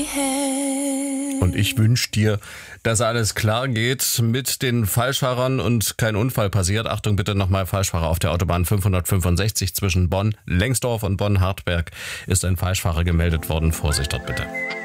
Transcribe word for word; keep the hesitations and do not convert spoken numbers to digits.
head. Und ich wünsche dir, dass alles klar geht mit den Falschfahrern und kein Unfall passiert. Achtung bitte nochmal, Falschfahrer auf der Autobahn fünfhundertfünfundsechzig zwischen Bonn-Lengsdorf und Bonn-Hartberg ist ein Falschfahrer gemeldet worden. Vorsicht dort bitte.